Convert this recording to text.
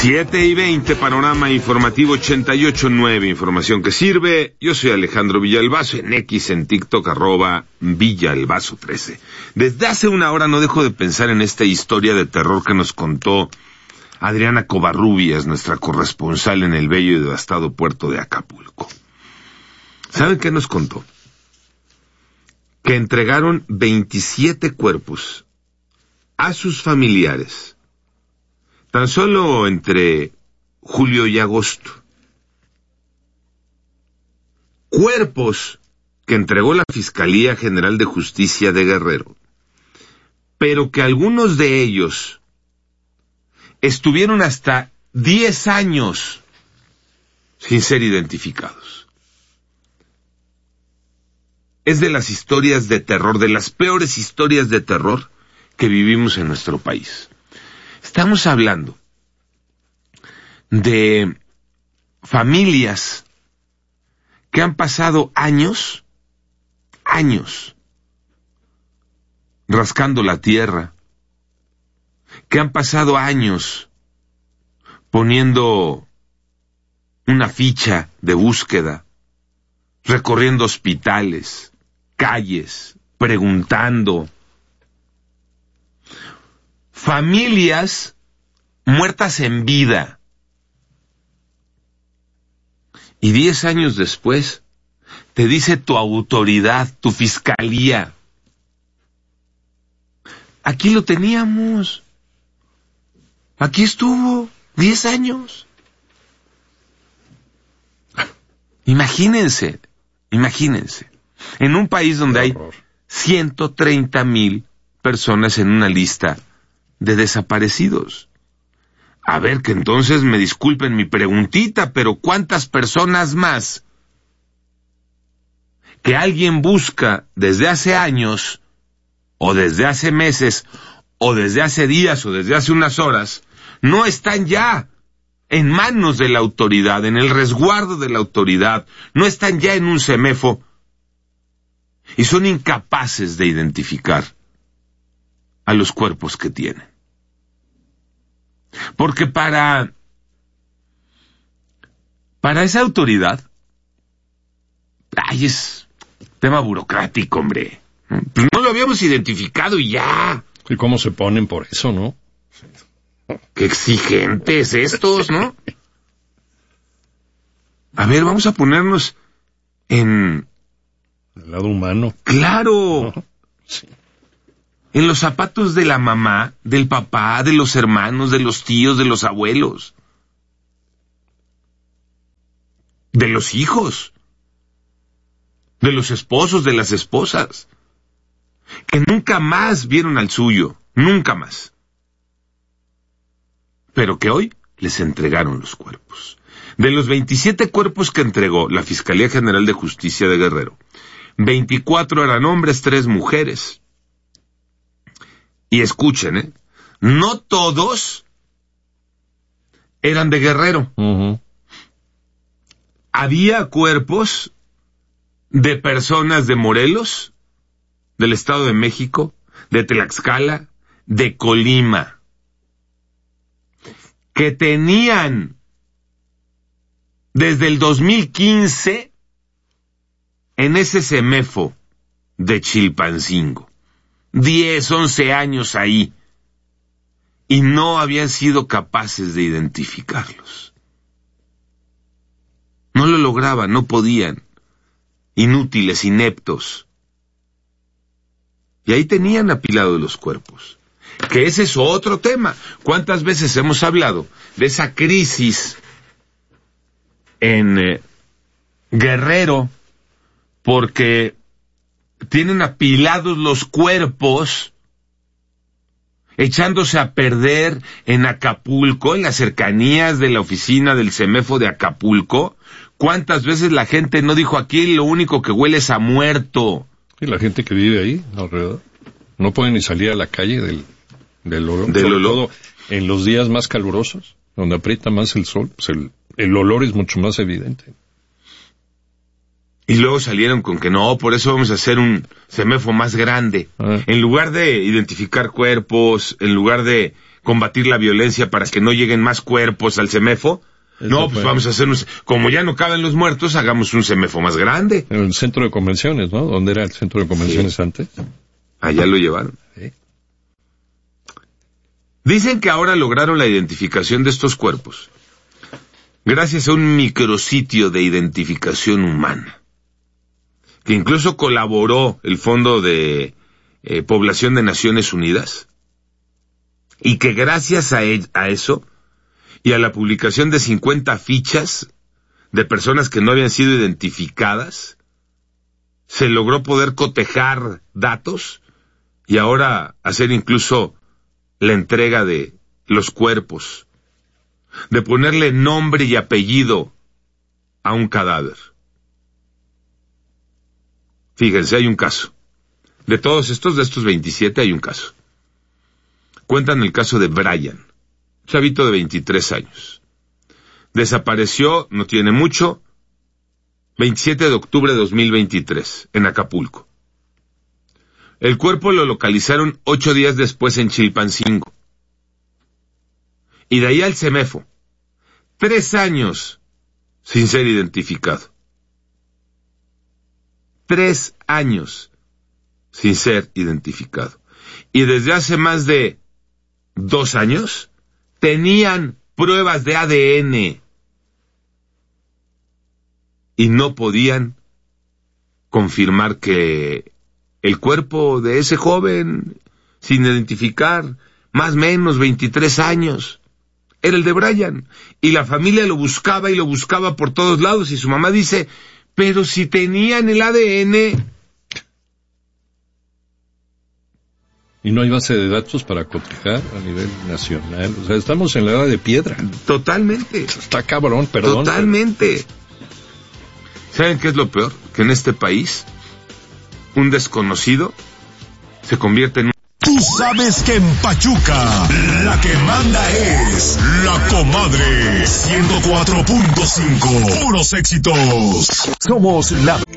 7:20, panorama informativo 88.9, información que sirve. Yo soy Alejandro Villalbazo, en X, en TikTok, @Villalbazo13. Desde hace una hora no dejo de pensar en esta historia de terror que nos contó Adriana Covarrubias, nuestra corresponsal en el bello y devastado puerto de Acapulco. ¿Saben qué nos contó? Que entregaron 27 cuerpos a sus familiares tan solo entre julio y agosto. Cuerpos que entregó la Fiscalía General de Justicia de Guerrero, pero que algunos de ellos estuvieron hasta 10 años sin ser identificados. Es de las historias de terror, de las peores historias de terror que vivimos en nuestro país. Estamos hablando de familias que han pasado años rascando la tierra, que han pasado años poniendo una ficha de búsqueda, recorriendo hospitales, calles, preguntando. Familias muertas en vida. Y 10 años después, te dice tu autoridad, tu fiscalía: aquí lo teníamos. Aquí estuvo 10 años. Imagínense, en un país donde hay 130,000 personas en una lista de desaparecidos. A ver, que entonces me disculpen mi preguntita, pero ¿cuántas personas más que alguien busca desde hace años, o desde hace meses, o desde hace días, o desde hace unas horas, no están ya en manos de la autoridad, en el resguardo de la autoridad, no están ya en un CEMEFO, y son incapaces de identificar a los cuerpos que tienen? Porque para esa autoridad, es tema burocrático, hombre. Pues no lo habíamos identificado y ya. ¿Y cómo se ponen por eso, no? Qué exigentes estos, ¿no? A ver, vamos a ponernos en el lado humano. ¡Claro! ¿No? Sí. En los zapatos de la mamá, del papá, de los hermanos, de los tíos, de los abuelos, de los hijos, de los esposos, de las esposas, que nunca más vieron al suyo, nunca más, pero que hoy les entregaron los cuerpos. De los 27 cuerpos que entregó la Fiscalía General de Justicia de Guerrero, 24 eran hombres, 3 mujeres. Y escuchen, no todos eran de Guerrero. Uh-huh. Había cuerpos de personas de Morelos, del Estado de México, de Tlaxcala, de Colima, que tenían desde el 2015 en ese CEMEFO de Chilpancingo. 10, 11 años ahí, y no habían sido capaces de identificarlos. No lo lograban, no podían. Inútiles, ineptos. Y ahí tenían apilados los cuerpos. Que ese es otro tema. ¿Cuántas veces hemos hablado de esa crisis en Guerrero? Porque tienen apilados los cuerpos, echándose a perder en Acapulco, en las cercanías de la oficina del CEMEFO de Acapulco. ¿Cuántas veces la gente no dijo: aquí lo único que huele es a muerto? Y la gente que vive ahí, alrededor, no puede ni salir a la calle del olor. Todo en los días más calurosos, donde aprieta más el sol, pues el olor es mucho más evidente. Y luego salieron con que no, por eso vamos a hacer un CEMEFO más grande. En lugar de identificar cuerpos, en lugar de combatir la violencia para que no lleguen más cuerpos al CEMEFO. No, pues vamos a hacer como ya no caben los muertos, hagamos un CEMEFO más grande. En el centro de convenciones, ¿no? ¿Dónde era el centro de convenciones antes? Allá lo llevaron. Sí. Dicen que ahora lograron la identificación de estos cuerpos gracias a un micrositio de identificación humana, que incluso colaboró el Fondo de Población de Naciones Unidas, y que gracias a eso y a la publicación de 50 fichas de personas que no habían sido identificadas, se logró poder cotejar datos y ahora hacer incluso la entrega de los cuerpos, de ponerle nombre y apellido a un cadáver. Fíjense, hay un caso. De todos estos 27 hay un caso. Cuentan el caso de Brian, chavito de 23 años. Desapareció, no tiene mucho, 27 de octubre de 2023, en Acapulco. El cuerpo lo localizaron 8 días después en Chilpancingo. Y de ahí al CEMEFO, 3 años sin ser identificado. 3 años sin ser identificado. Y desde hace más de 2 años tenían pruebas de ADN y no podían confirmar que el cuerpo de ese joven, sin identificar, más o menos 23 años, era el de Brian. Y la familia lo buscaba y lo buscaba por todos lados, y su mamá dice, pero si tenían el ADN. Y no hay base de datos para cotejar a nivel nacional. O sea, estamos en la edad de piedra. Totalmente. Está cabrón, perdón. Totalmente. ¿Saben qué es lo peor? Que en este país, un desconocido se convierte en un... Tú sabes que en Pachuca, la que manda es La Comadre 104.5. Puros éxitos. Somos la...